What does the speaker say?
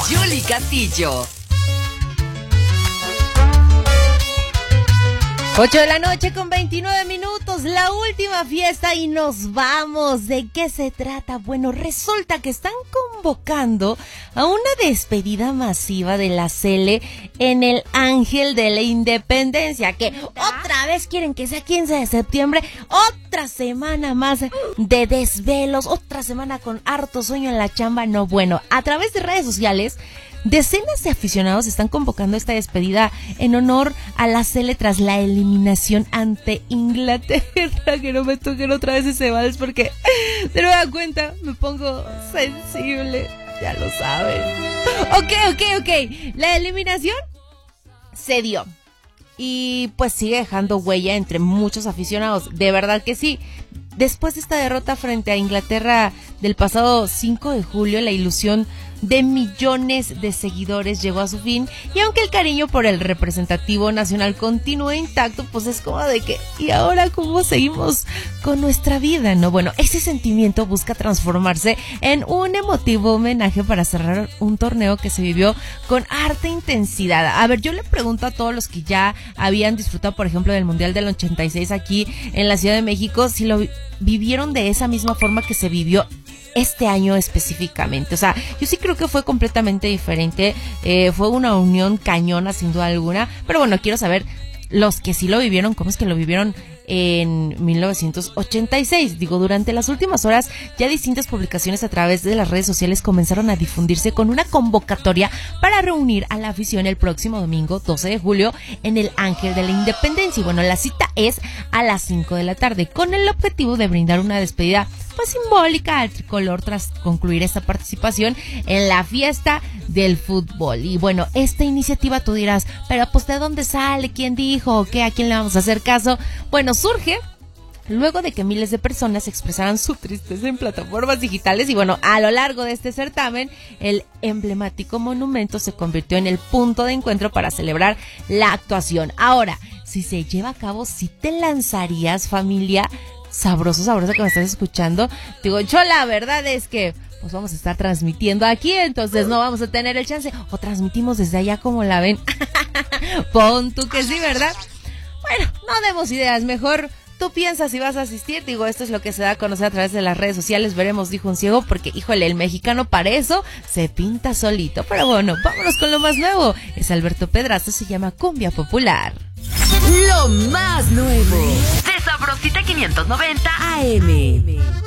Yuli Castillo. 8:29 p.m, la última fiesta y nos vamos. ¿De qué se trata? Bueno, resulta que están convocando a una despedida masiva de la Cele en el Ángel de la Independencia, que otra vez quieren que sea 15 de septiembre, otra semana más de desvelos, otra semana con harto sueño en la chamba. No, bueno, a través de redes sociales, decenas de aficionados están convocando esta despedida en honor a la Cele tras la eliminación ante Inglaterra. Que no me toquen otra vez ese vals porque de nueva cuenta me pongo sensible, ya lo saben. Ok. La eliminación se dio y pues sigue dejando huella entre muchos aficionados, de verdad que sí. Después de esta derrota frente a Inglaterra del pasado 5 de julio, la ilusión de millones de seguidores llegó a su fin, y aunque el cariño por el representativo nacional continúa intacto, pues es como de que, ¿y ahora cómo seguimos con nuestra vida? No, bueno, ese sentimiento busca transformarse en un emotivo homenaje para cerrar un torneo que se vivió con harta intensidad. A ver, yo le pregunto a todos los que ya habían disfrutado, por ejemplo, del Mundial del 86 aquí en la Ciudad de México, si lo vivieron de esa misma forma que se vivió este año específicamente. O sea, yo sí creo que fue completamente diferente. Fue una unión cañona sin duda alguna, pero bueno, quiero saber los que sí lo vivieron, cómo es que lo vivieron en 1986. Digo, durante las últimas horas ya distintas publicaciones a través de las redes sociales comenzaron a difundirse con una convocatoria para reunir a la afición el próximo domingo 12 de julio en el Ángel de la Independencia. Y bueno, la cita es a las 5 de la tarde con el objetivo de brindar una despedida pues simbólica al tricolor tras concluir esta participación en la fiesta del fútbol. Y bueno, esta iniciativa tú dirás, pero pues ¿de dónde sale? ¿Quién dijo? ¿Qué? ¿A quién le vamos a hacer caso? Bueno, surge luego de que miles de personas expresaran su tristeza en plataformas digitales. Y bueno, a lo largo de este certamen, el emblemático monumento se convirtió en el punto de encuentro para celebrar la actuación. Ahora, si se lleva a cabo, ¿sí te lanzarías, familia? Sabroso que me estás escuchando. Digo, yo la verdad es que pues vamos a estar transmitiendo aquí, entonces no vamos a tener el chance, o transmitimos desde allá, como la ven. Pon tú que sí, ¿verdad? Bueno, no demos ideas, mejor tú piensas si vas a asistir. Digo, esto es lo que se da a conocer a través de las redes sociales. Veremos, dijo un ciego, porque híjole, el mexicano para eso se pinta solito. Pero bueno, vámonos con lo más nuevo. Es Alberto Pedraza, se llama Cumbia Popular. Lo más nuevo de Sabrosita 590 AM.